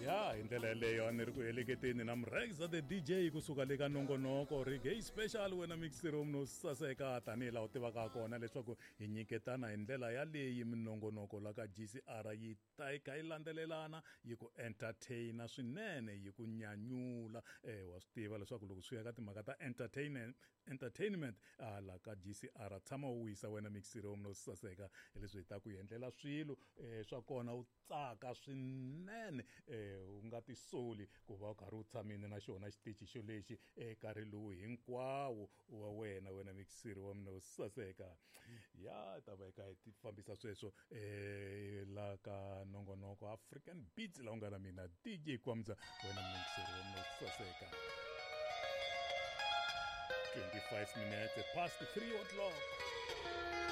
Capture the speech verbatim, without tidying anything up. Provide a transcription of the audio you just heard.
Ya indlela leyo ni ri ku heleketeni na Mrexa the D J kusuka le ka nongonoko reggae special wena mixer umno saseka tani la u tivaka kona leswaku hi nyiketana hi ndlela ya leyi minongonoko la ka G C R yi ta yi ka yi landzelelana yi ku entertaina swinene yi ku nyanyula eh wa swi tiva leswaku loko swi ya ka timhaka ta entertainment entertainment la ka G C R tshama u wisa wena mixer umno saseka leswi ta ku endlela swilo eh swa kona u tsaka swinene eh u nga ti soli ku va u karhi u tshamile na xona xitichi xo lexi nkarhi lowu hinkwawo wa wena wena mixer wa mina saseka ya ta va ka ti fambisa sweswo eh la ka nongonoko African Beats la unga na mina D J Kwamza wena mixer wa mina saseka twenty-five minutes past three o'clock.